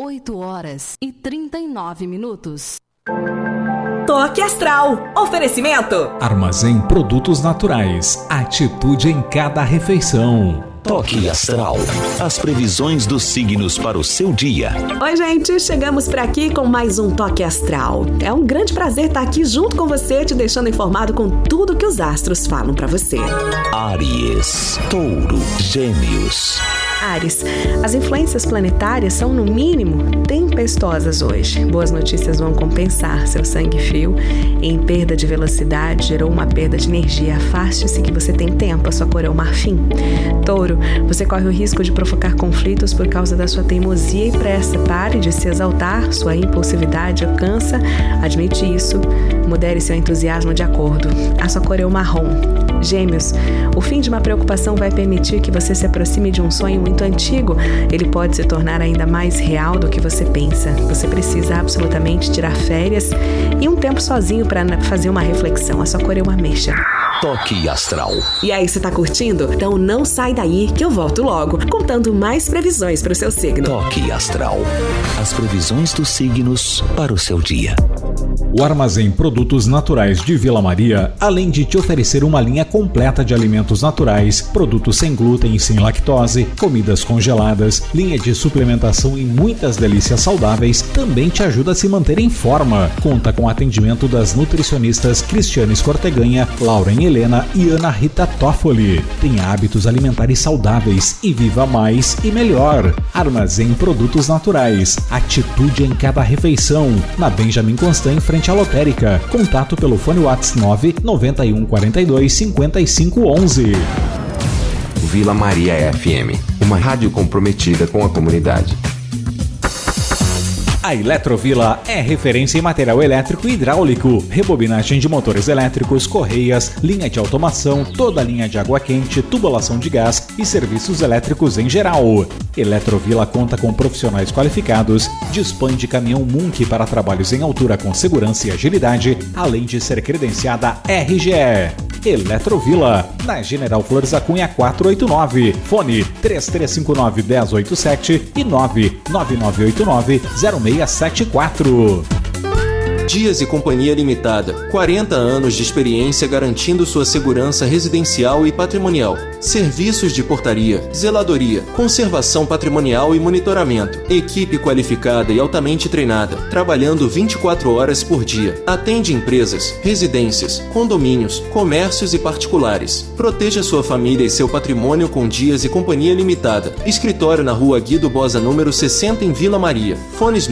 8h39. Toque Astral. Oferecimento. Armazém Produtos Naturais. Atitude em cada refeição. Toque Astral. As previsões dos signos para o seu dia. Oi, gente. Chegamos por aqui com mais um Toque Astral. É um grande prazer estar aqui junto com você, te deixando informado com tudo que os astros falam para você. Áries, Touro, Gêmeos. Áries, as influências planetárias são, no mínimo, tempestuosas hoje. Boas notícias vão compensar seu sangue frio. Em perda de velocidade, gerou uma perda de energia. Afaste-se que você tem tempo, a sua cor é o marfim. Touro, você corre o risco de provocar conflitos por causa da sua teimosia e pressa. Pare de se exaltar, sua impulsividade cansa. Admite isso. Modere seu entusiasmo de acordo. A sua cor é o marrom. Gêmeos, o fim de uma preocupação vai permitir que você se aproxime de um sonho muito antigo. Ele pode se tornar ainda mais real do que você pensa. Você precisa absolutamente tirar férias e um tempo sozinho para fazer uma reflexão. A sua cor é uma ameixa. Toque Astral. E aí, você tá curtindo? Então não sai daí que eu volto logo, contando mais previsões para o seu signo. Toque Astral. As previsões dos signos para o seu dia. O Armazém Produtos Naturais de Vila Maria, além de te oferecer uma linha completa de alimentos naturais, produtos sem glúten e sem lactose, comidas congeladas, linha de suplementação e muitas delícias saudáveis, também te ajuda a se manter em forma. Conta com atendimento das nutricionistas Cristiane Escorteganha, Lauren Helena e Ana Rita Toffoli. Tenha hábitos alimentares saudáveis e viva mais e melhor. Armazém Produtos Naturais. Atitude em cada refeição. Na Benjamin Constant, em frente à lotérica. Contato pelo fone WhatsApp 991425511. Vila Maria FM, uma rádio comprometida com a comunidade. A Eletrovila é referência em material elétrico e hidráulico, rebobinagem de motores elétricos, correias, linha de automação, toda a linha de água quente, tubulação de gás e serviços elétricos em geral. Eletrovila conta com profissionais qualificados, dispõe de caminhão Munk para trabalhos em altura com segurança e agilidade, além de ser credenciada RGE. Eletrovila, na General Flores da Cunha 489, fone 3359-1087 e 99989-0674. Dias e Companhia Limitada, 40 anos de experiência garantindo sua segurança residencial e patrimonial. Serviços de portaria, zeladoria, conservação patrimonial e monitoramento. Equipe qualificada e altamente treinada, trabalhando 24 horas por dia. Atende empresas, residências, condomínios, comércios e particulares. Proteja sua família e seu patrimônio com Dias e Companhia Limitada. Escritório na Rua Guido Bosa, número 60, em Vila Maria. Fones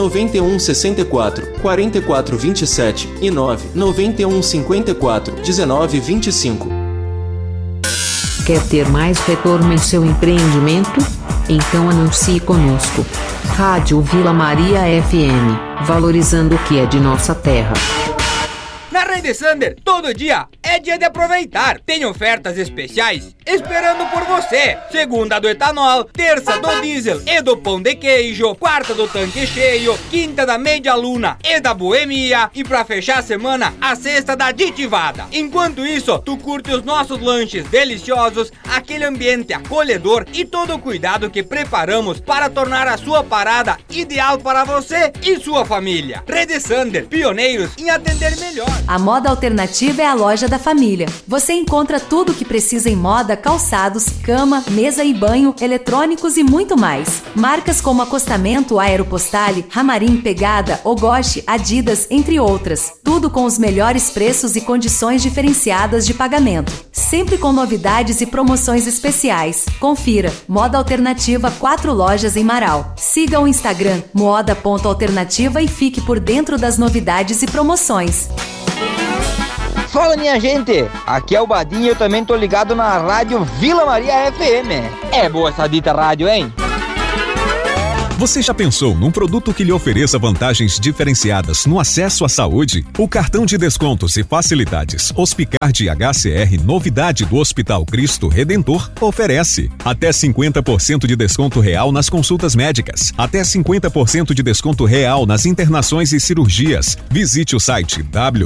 99164 4427 e 99154 1925. Quer ter mais retorno em seu empreendimento? Então anuncie conosco. Rádio Vila Maria FM, valorizando o que é de nossa terra. Na Rede Sander, todo dia é dia de aproveitar. Tem ofertas especiais esperando por você. Segunda do etanol, terça do diesel e do pão de queijo, quarta do tanque cheio, quinta da meia luna e da boemia e pra fechar a semana, a sexta da aditivada. Enquanto isso, tu curte os nossos lanches deliciosos, aquele ambiente acolhedor e todo o cuidado que preparamos para tornar a sua parada ideal para você e sua família. Rede Sander, pioneiros em atender melhor. A Moda Alternativa é a loja da família. Você encontra tudo o que precisa em moda, calçados, cama, mesa e banho, eletrônicos e muito mais. Marcas como Acostamento, Aeropostale, Ramarim, Pegada, Ogoshi, Adidas, entre outras. Tudo com os melhores preços e condições diferenciadas de pagamento. Sempre com novidades e promoções especiais. Confira. Moda Alternativa, 4 lojas em Marau. Siga o Instagram moda.alternativa e fique por dentro das novidades e promoções. Fala, minha gente, aqui é o Badinho, eu também tô ligado na rádio Vila Maria FM. É boa essa dita rádio, hein? Você já pensou num produto que lhe ofereça vantagens diferenciadas no acesso à saúde? O cartão de descontos e facilidades Hospicard HCR, novidade do Hospital Cristo Redentor, oferece até 50% de desconto real nas consultas médicas, até 50% de desconto real nas internações e cirurgias. Visite o site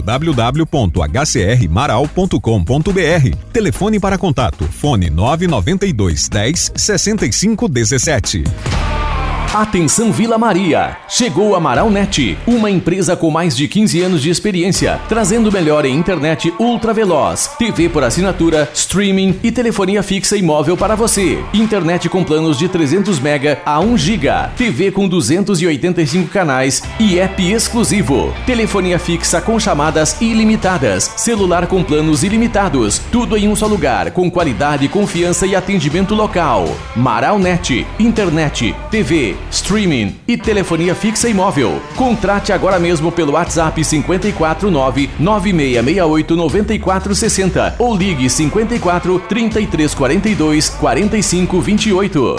www.hcrmarau.com.br. Telefone para contato, fone 992 10 65 17. Atenção Vila Maria, chegou a Amaralnet, uma empresa com mais de 15 anos de experiência, trazendo o melhor em internet ultra veloz, TV por assinatura, streaming e telefonia fixa e móvel para você. Internet com planos de 300 MB a 1 GB, TV com 285 canais e app exclusivo. Telefonia fixa com chamadas ilimitadas, celular com planos ilimitados, tudo em um só lugar, com qualidade, confiança e atendimento local. Amaralnet, internet, TV, streaming e telefonia fixa e móvel. Contrate agora mesmo pelo WhatsApp 549-9668-9460 ou ligue 54 3342 4528.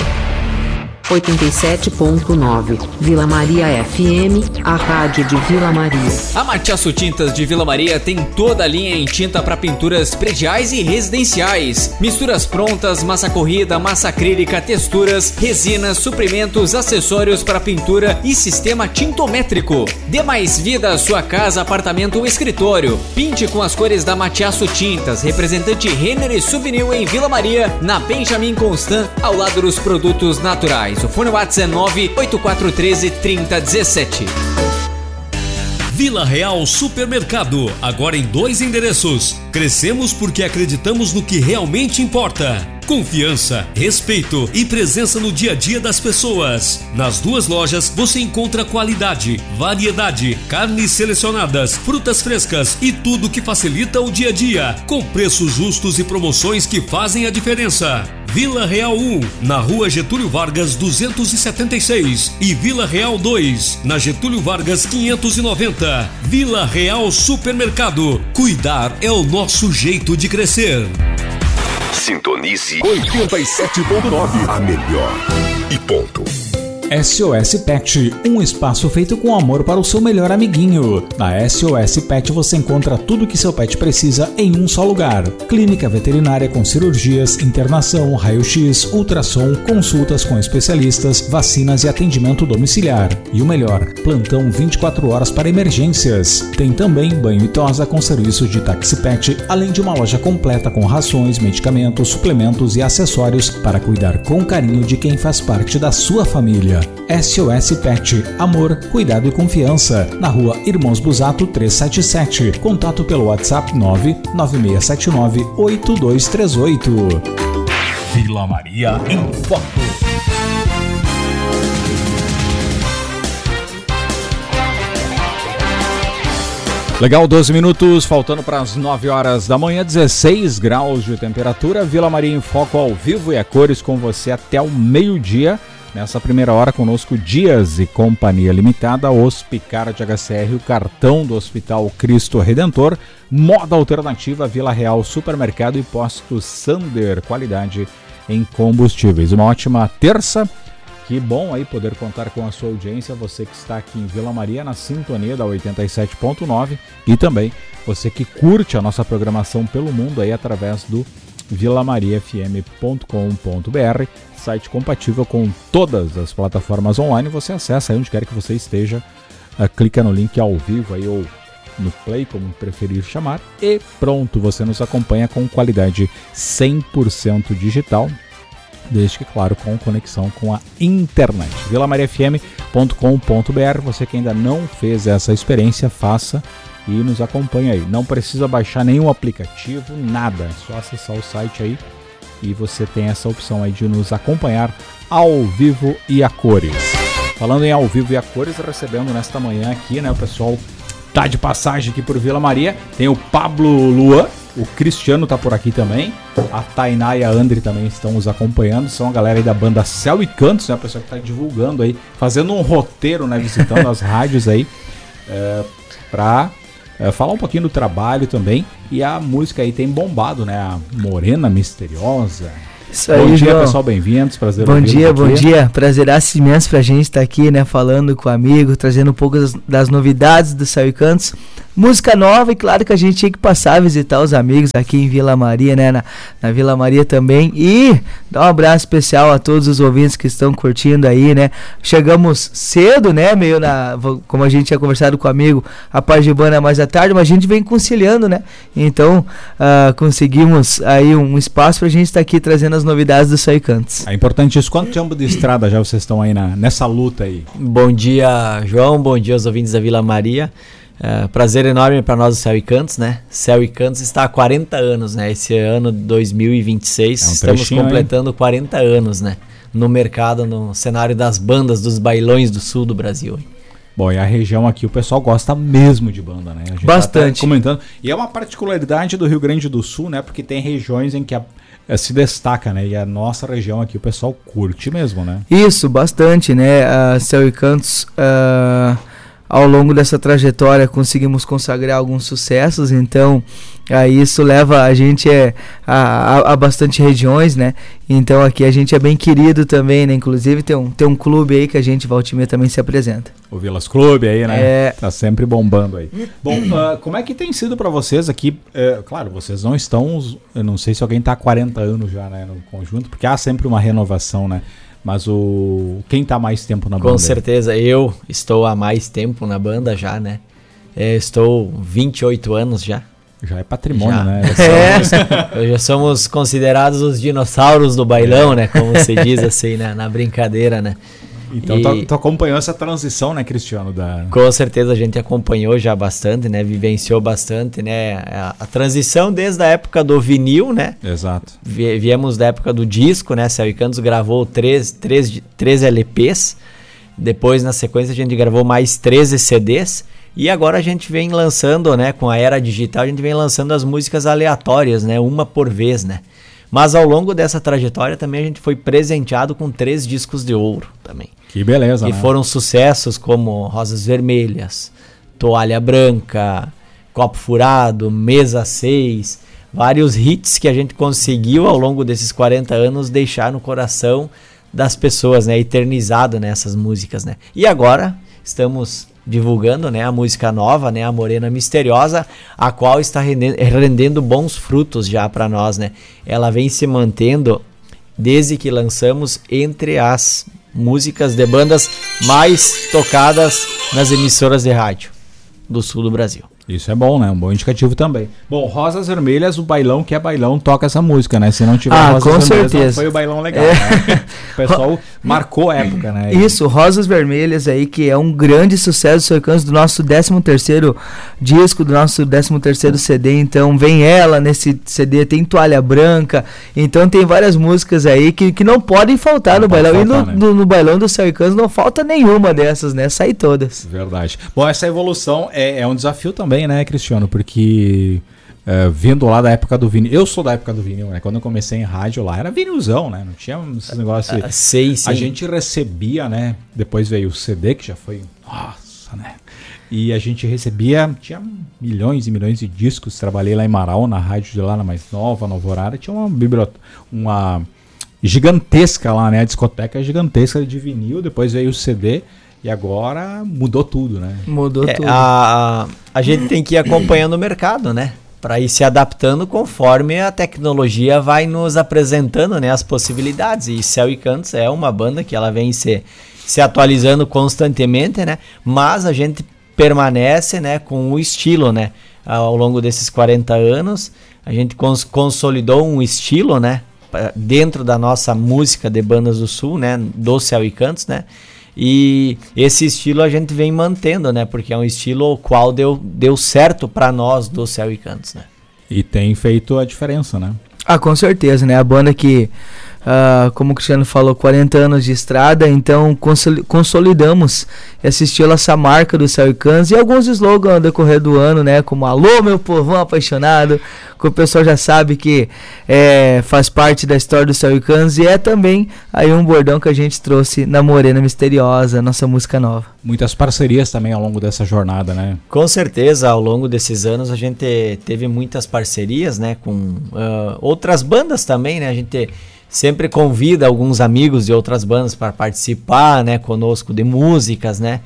87.9 Vila Maria FM, a rádio de Vila Maria. A Matiasso Tintas de Vila Maria tem toda a linha em tinta para pinturas prediais e residenciais. Misturas prontas, massa corrida, massa acrílica, texturas, resinas, suprimentos, acessórios para pintura e sistema tintométrico. Dê mais vida à sua casa, apartamento ou escritório. Pinte com as cores da Matiasso Tintas, representante Renner e Souvenir em Vila Maria, na Benjamin Constant, ao lado dos produtos naturais. O fone WhatsApp é 98413-3017. Vila Real Supermercado, agora em 2 endereços. Crescemos porque acreditamos no que realmente importa. Confiança, respeito e presença no dia a dia das pessoas. Nas 2 lojas você encontra qualidade, variedade, carnes selecionadas, frutas frescas e tudo que facilita o dia a dia, com preços justos e promoções que fazem a diferença. Vila Real 1, na Rua Getúlio Vargas 276 e Vila Real 2, na Getúlio Vargas 590. Vila Real Supermercado. Cuidar é o nosso jeito de crescer. Sintonize 87.9, a melhor e ponto. SOS Pet, um espaço feito com amor para o seu melhor amiguinho. Na SOS Pet você encontra tudo que seu pet precisa em um só lugar. Clínica veterinária com cirurgias, internação, raio-x, ultrassom, consultas com especialistas, vacinas e atendimento domiciliar. E o melhor, plantão 24 horas para emergências. Tem também banho e tosa com serviço de táxi pet, além de uma loja completa com rações, medicamentos, suplementos e acessórios para cuidar com carinho de quem faz parte da sua família. SOS Pet, amor, cuidado e confiança. Na Rua Irmãos Busato 377. Contato pelo WhatsApp 996798238. Vila Maria em foco. Legal, 12 minutos, faltando para as 9 horas da manhã, 16 graus de temperatura. Vila Maria em foco ao vivo e a cores com você até o meio-dia. Nessa primeira hora conosco Dias e Companhia Limitada, Hospicard HCR, o cartão do Hospital Cristo Redentor, Moda Alternativa, Vila Real Supermercado e Posto Sander, qualidade em combustíveis. Uma ótima terça, que bom aí poder contar com a sua audiência, você que está aqui em Vila Maria na sintonia da 87.9 e também você que curte a nossa programação pelo mundo aí através do vilamariafm.com.br, site compatível com todas as plataformas online. Você acessa aí onde quer que você esteja, clica no link ao vivo aí ou no play, como preferir chamar, e pronto, você nos acompanha com qualidade 100% digital, desde que, claro, com conexão com a internet. vilamariafm.com.br, você que ainda não fez essa experiência, faça e nos acompanha aí. Não precisa baixar nenhum aplicativo, nada. É só acessar o site aí e você tem essa opção aí de nos acompanhar ao vivo e a cores. Falando em ao vivo e a cores, recebendo nesta manhã aqui, né, o pessoal tá de passagem aqui por Vila Maria. Tem o Pablo Luan, o Cristiano tá por aqui também, a Tainá e a André também estão nos acompanhando. São a galera aí da banda Céu e Cantos, né, o pessoal que tá divulgando aí, fazendo um roteiro, né, visitando as rádios aí, pra falar um pouquinho do trabalho também. E a música aí tem bombado, né? A Morena Misteriosa. Isso aí, bom dia, João. pessoal, bem-vindos. Prazer. Bom dia. Prazeraço imenso pra gente estar aqui, né? Falando com o amigo, trazendo um pouco das novidades do Céu e Cantos. música nova, e claro que a gente tinha que passar a visitar os amigos aqui em Vila Maria, né? Na Vila Maria também. E dar um abraço especial a todos os ouvintes que estão curtindo aí, né? Chegamos cedo, né? Como a gente tinha conversado com o amigo, a parte de banda mais à tarde, mas a gente vem conciliando, né? Então, conseguimos aí um espaço pra gente estar aqui trazendo as novidades do Céu e Cantos. É importante isso. Quanto tempo de estrada já vocês estão aí nessa luta aí? Bom dia, João. Bom dia aos ouvintes da Vila Maria. Prazer enorme para nós do Céu e Cantos, né? Céu e Cantos está há 40 anos, né? Esse ano de 2026 estamos completando 40 anos, né? No mercado, no cenário das bandas, dos bailões do sul do Brasil. Bom, e a região aqui o pessoal gosta mesmo de banda, né? A gente bastante. Tá comentando. E é uma particularidade do Rio Grande do Sul, né? Porque tem regiões em que se destaca, né? E a nossa região aqui o pessoal curte mesmo, né? Isso, bastante, né? Céu e Cantos, ao longo dessa trajetória conseguimos consagrar alguns sucessos, então isso leva a gente a bastante regiões, né? Então aqui a gente é bem querido também, né? Inclusive tem um clube aí que a gente, volta e meia, também se apresenta. O Vilas Clube aí, né? Tá sempre bombando aí. Bom, como é que tem sido para vocês aqui? Claro, vocês não estão, eu não sei se alguém tá há 40 anos já, né, no conjunto, porque há sempre uma renovação, né? Mas quem tá há mais tempo na banda? Com certeza, eu estou há mais tempo na banda já, né? Estou 28 anos já. Já é patrimônio, já. Né? Já somos considerados os dinossauros do bailão, né? Como se diz assim, né? Na brincadeira, né? Então tu acompanhou essa transição, né, Cristiano? Com certeza a gente acompanhou já bastante, né? Vivenciou bastante, né? A transição desde a época do vinil, né? Exato. Viemos da época do disco, né? Céu e Cantos gravou 3 LPs. Depois, na sequência, a gente gravou mais 13 CDs. E agora a gente vem lançando, né? Com a era digital, a gente vem lançando as músicas aleatórias, né? Uma por vez, né? Mas ao longo dessa trajetória também a gente foi presenteado com 3 discos de ouro também. Que beleza, e né? Foram sucessos como Rosas Vermelhas, Toalha Branca, Copo Furado, Mesa 6, vários hits que a gente conseguiu ao longo desses 40 anos deixar no coração das pessoas, né? Eternizado nessas músicas, né? E agora estamos divulgando, né, a música nova, né, a Morena Misteriosa, a qual está rendendo bons frutos já para nós, né? Ela vem se mantendo desde que lançamos entre as músicas de bandas mais tocadas nas emissoras de rádio do sul do Brasil. Isso é bom, né? Um bom indicativo também. Bom, Rosas Vermelhas, o bailão que é bailão toca essa música, né? Se não tiver Rosas com Vermelhas, certeza. não foi o bailão legal, né? O pessoal marcou a época, né? Isso, Rosas Vermelhas aí, que é um grande sucesso do Céu e Cantos, do nosso 13º disco, do nosso 13º CD. Então vem ela nesse CD, tem Toalha Branca, então tem várias músicas aí que não podem faltar no bailão. Faltar, e no bailão do Céu e Cantos não falta nenhuma dessas, né? Sai todas. Verdade. Bom, essa evolução é um desafio também, né, Cristiano? Porque vindo lá da época do vinil, eu sou da época do vinil, né? Quando eu comecei em rádio lá, era vinilzão, né? Não tinha esses negócios. Sim. A gente recebia, né? Depois veio o CD, que já foi, nossa, né? E a gente recebia, tinha milhões e milhões de discos. Trabalhei lá em Marau, na rádio de lá, na mais nova, na Alvorada, tinha uma gigantesca lá, né? A discoteca gigantesca de vinil, depois veio o CD. E agora mudou tudo, né? Mudou tudo. A gente tem que ir acompanhando o mercado, né? Para ir se adaptando conforme a tecnologia vai nos apresentando, né, as possibilidades. E Céu e Cantos é uma banda que ela vem se atualizando constantemente, né? Mas a gente permanece, né, com o estilo, né? Ao longo desses 40 anos, a gente consolidou um estilo, né? Dentro da nossa música de bandas do Sul, né? Do Céu e Cantos, né? E esse estilo a gente vem mantendo, né? Porque é um estilo o qual deu certo para nós do Céu e Cantos, né? E tem feito a diferença, né? Com certeza, né? A banda que, como o Cristiano falou, 40 anos de estrada, então consolidamos esse estilo, essa marca do Céu e Cantos e alguns slogans ao decorrer do ano, né? Como Alô, meu povão apaixonado, que o pessoal já sabe que faz parte da história do Céu e Cantos e é também aí um bordão que a gente trouxe na Morena Misteriosa, nossa música nova. Muitas parcerias também ao longo dessa jornada, né? Com certeza, ao longo desses anos a gente teve muitas parcerias, né? Com outras bandas também, né? A gente sempre convida alguns amigos de outras bandas para participar, né, conosco de músicas, né?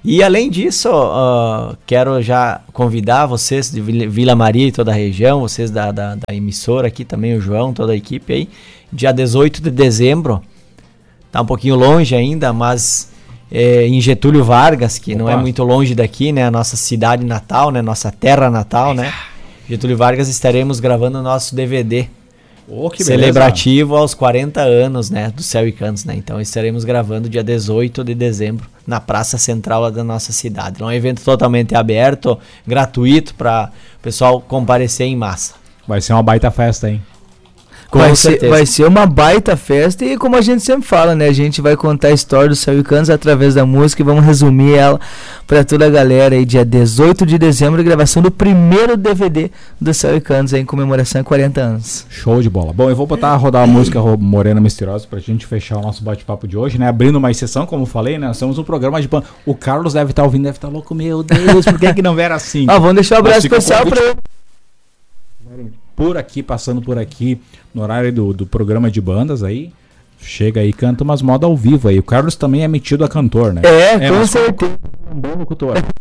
E além disso, quero já convidar vocês de Vila Maria e toda a região, vocês da emissora aqui também, o João, toda a equipe aí, dia 18 de dezembro, tá um pouquinho longe ainda, mas em Getúlio Vargas, que não é muito longe daqui, né, a nossa cidade natal, né, nossa terra natal, né, Getúlio Vargas, estaremos gravando o nosso DVD. Que celebrativo beleza. Aos 40 anos, né, do Céu e Cantos, né? Então estaremos gravando dia 18 de dezembro na Praça Central da nossa cidade. É um evento totalmente aberto, gratuito para o pessoal comparecer em massa. Vai ser uma baita festa, hein? Vai ser uma baita festa e como a gente sempre fala, né? A gente vai contar a história do Céu e Cantos através da música e vamos resumir ela para toda a galera aí. Dia 18 de dezembro, gravação do primeiro DVD do Céu e Cantos em comemoração a 40 anos. Show de bola. Bom, eu vou rodar a música Morena Misteriosa pra gente fechar o nosso bate-papo de hoje, né? Abrindo uma exceção, como eu falei, né? Nós temos um programa de banda. O Carlos deve estar ouvindo, deve estar louco. Meu Deus, por que não era assim? Vamos deixar um abraço especial pra ele. Por aqui, passando por aqui, no horário do programa de bandas aí, chega aí e canta umas modas ao vivo aí. O Carlos também é metido a cantor, né? Com certeza. Um bom locutor.